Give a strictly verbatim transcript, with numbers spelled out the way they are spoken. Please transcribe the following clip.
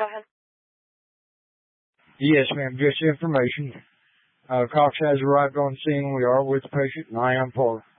Go ahead. Yes, ma'am. Just information. Uh, Cox has arrived on scene. We are with the patient, and I am Paul.